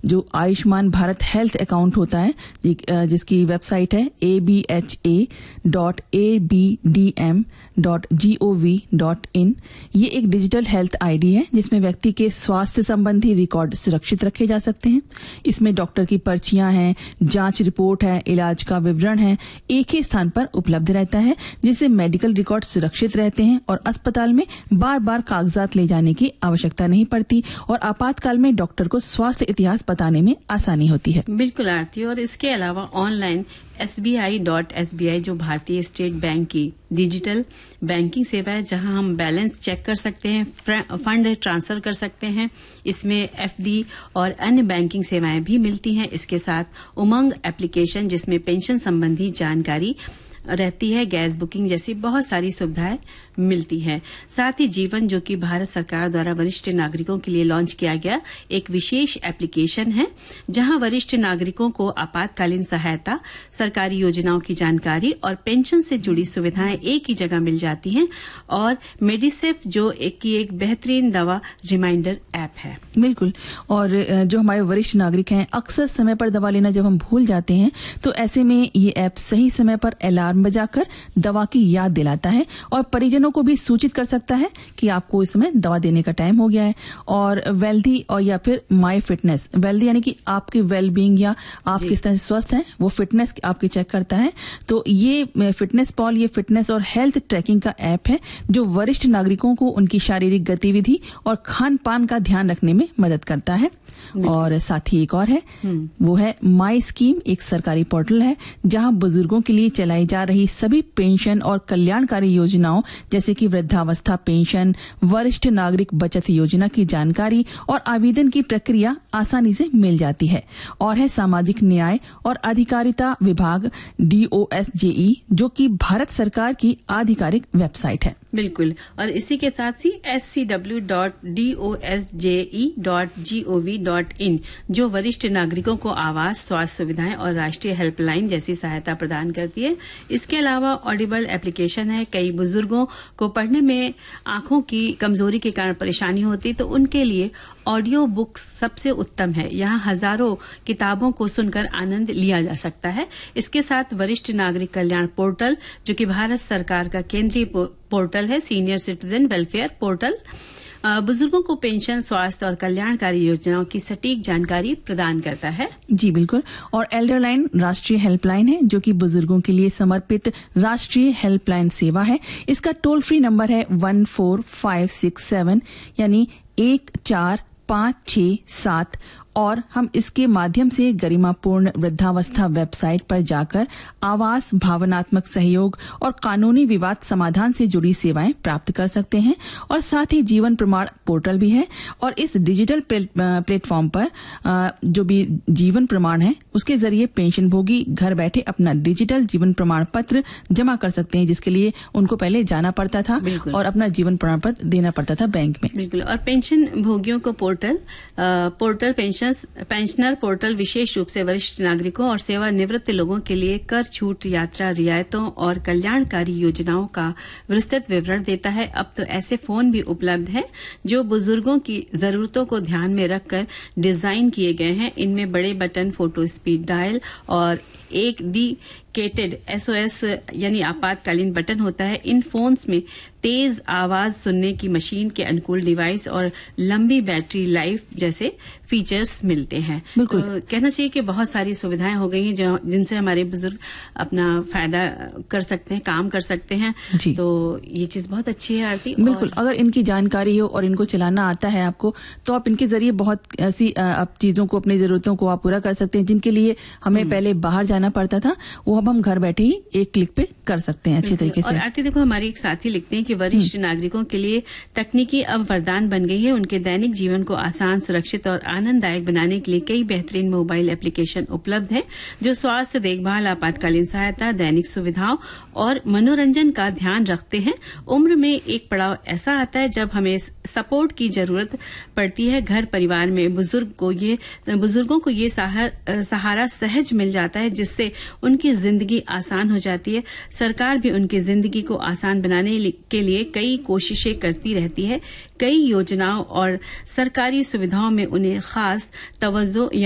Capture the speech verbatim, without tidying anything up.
जो Ayushman Bharat health account होता है, जिसकी वेबसाइट है A B H A dot A B D M dot G O V dot in. ये एक डिजिटल हेल्थ आईडी है जिसमें व्यक्ति के स्वास्थ्य संबंधी रिकॉर्ड सुरक्षित रखे जा सकते हैं। इसमें डॉक्टर की पर्चियां हैं, जांच रिपोर्ट है, इलाज का विवरण है, एक ही स्थान पर उपलब्ध रहता है, जिससे मेडिकल रिकॉर्ड सुरक्षित रहते हैं और अस्पताल में बार बार कागजात ले जाने की आवश्यकता नहीं पड़ती और आपातकाल में डॉक्टर को स्वास्थ्य इतिहास बताने में आसानी होती है। बिल्कुल आरती। और इसके अलावा online S B I dot S B I जो भारतीय स्टेट बैंक की डिजिटल बैंकिंग सेवा है, जहां हम बैलेंस चेक कर सकते हैं, फंड ट्रांसफर कर सकते हैं। इसमें एफ डी और अन्य बैंकिंग सेवाएं भी मिलती हैं। इसके साथ उमंग एप्लीकेशन जिसमें पेंशन संबंधी जानकारी रहती है, गैस बुकिंग जैसी बहुत सारी सुविधाएं मिलती है। साथ ही जीवन जो कि भारत सरकार द्वारा वरिष्ठ नागरिकों के लिए लॉन्च किया गया एक विशेष एप्लीकेशन है, जहां वरिष्ठ नागरिकों को आपातकालीन सहायता, सरकारी योजनाओं की जानकारी और पेंशन से जुड़ी सुविधाएं एक ही जगह मिल जाती हैं। और मेडिसेफ जो एक की एक बेहतरीन दवा रिमाइंडर ऐप है। बिल्कुल। और जो हमारे वरिष्ठ नागरिक हैं, अक्सर समय पर दवा लेना जब हम भूल जाते हैं, तो ऐसे में ये ऐप सही समय पर अलार्म बजाकर दवा की याद दिलाता है और परिजनों को भी सूचित कर सकता है कि आपको इस समय दवा देने का टाइम हो गया है। और वेल्दी और या फिर माई फिटनेस, वेल्दी यानी कि आपकी वेल बीइंग या आप किस तरह से स्वस्थ हैं, वो फिटनेस आपकी चेक करता है। तो ये फिटनेस पॉल ये फिटनेस और हेल्थ ट्रैकिंग का ऐप है जो वरिष्ठ नागरिकों को उनकी शारीरिक गतिविधि और खान पान का ध्यान रखने में मदद करता है। और साथ ही एक और है, वो है माई स्कीम, एक सरकारी पोर्टल है जहां बुजुर्गों के लिए चलाई जा रही सभी पेंशन और कल्याणकारी योजनाओं जैसे कि वृद्धावस्था पेंशन, वरिष्ठ नागरिक बचत योजना की जानकारी और आवेदन की प्रक्रिया आसानी से मिल जाती है। और है सामाजिक न्याय और अधिकारिता विभाग डी ओ एस जे ई, जो कि भारत सरकार की आधिकारिक वेबसाइट है। बिल्कुल। और इसी के साथ ही S C W dot D O S J E dot G O V dot in जो वरिष्ठ नागरिकों को आवास, स्वास्थ्य सुविधाएं और राष्ट्रीय हेल्पलाइन जैसी सहायता प्रदान करती है। इसके अलावा ऑडिबल एप्लीकेशन है। कई बुजुर्गों को पढ़ने में आंखों की कमजोरी के कारण परेशानी होती, तो उनके लिए ऑडियो बुक्स सबसे उत्तम है। यहाँ हजारों किताबों को सुनकर आनंद लिया जा सकता है। इसके साथ वरिष्ठ नागरिक कल्याण पोर्टल जो कि भारत सरकार का केंद्रीय पोर्टल है, सीनियर सिटीजन वेलफेयर पोर्टल, बुजुर्गों को पेंशन, स्वास्थ्य और कल्याणकारी योजनाओं की सटीक जानकारी प्रदान करता है। जी बिल्कुल। और एल्डरलाइन राष्ट्रीय हेल्पलाइन है जो कि बुजुर्गों के लिए समर्पित राष्ट्रीय हेल्पलाइन सेवा है। इसका टोल फ्री नंबर है one four five six seven यानी एक चार पाँच छह सात। और हम इसके माध्यम से गरिमापूर्ण वृद्धावस्था वेबसाइट पर जाकर आवास, भावनात्मक सहयोग और कानूनी विवाद समाधान से जुड़ी सेवाएं प्राप्त कर सकते हैं। और साथ ही जीवन प्रमाण पोर्टल भी है और इस डिजिटल प्लेटफॉर्म पर जो भी जीवन प्रमाण है उसके जरिए पेंशन भोगी घर बैठे अपना डिजिटल जीवन प्रमाण पत्र जमा कर सकते हैं, जिसके लिए उनको पहले जाना पड़ता था और अपना जीवन प्रमाण पत्र देना पड़ता था बैंक में। बिल्कुल। और पेंशन भोगियों को portal portal pension pensioner portal विशेष रूप से वरिष्ठ नागरिकों और सेवानिवृत्त लोगों के लिए कर छूट, यात्रा रियायतों और कल्याणकारी योजनाओं का विस्तृत विवरण देता है। अब तो ऐसे फोन भी उपलब्ध हैं जो बुजुर्गों की जरूरतों को ध्यान में रखकर डिजाइन किए गए हैं। इनमें बड़े बटन, फोटो स्पीड डायल और एक डेडिकेटेड एस ओ एस यानी आपातकालीन बटन होता है। इन फोन्स में तेज आवाज सुनने की मशीन के अनुकूल डिवाइस और लंबी बैटरी लाइफ जैसे फीचर्स मिलते हैं। बिल्कुल। तो कहना चाहिए कि बहुत सारी सुविधाएं हो गई हैं जिनसे हमारे बुजुर्ग अपना फायदा कर सकते हैं, काम कर सकते हैं। जी। तो ये चीज बहुत अच्छी है आरती। बिल्कुल। अगर इनकी जानकारी हो और इनको चलाना आता है आपको, तो आप इनके जरिए बहुत ऐसी आप चीजों को, अपनी जरूरतों को आप पूरा कर सकते हैं जिनके लिए हमें पहले बाहर जाना पड़ता था, वो अब हम घर बैठे ही एक क्लिक पे कर सकते हैं अच्छी तरीके से। और आरती देखो, हमारी एक साथी लिखते हैं कि वरिष्ठ नागरिकों के लिए तकनीकी अब वरदान बन गई है। उनके दैनिक जीवन को आसान, सुरक्षित और आनंददायक बनाने के लिए कई बेहतरीन मोबाइल एप्लीकेशन उपलब्ध है जो स्वास्थ्य देखभाल, आपातकालीन सहायता, दैनिक सुविधाओं और मनोरंजन का ध्यान रखते हैं। उम्र में एक पड़ाव ऐसा आता है जब हमें सपोर्ट की जरूरत पड़ती है। घर परिवार में बुजुर्ग को ये बुजुर्गों को ये सहारा सहज मिल जाता है, जिससे उनकी जिंदगी आसान हो जाती है। सरकार भी उनकी जिंदगी को आसान बनाने के लिए कई कोशिशें करती रहती है। कई योजनाओं और सरकारी सुविधाओं में उन्हें खास तवज्जो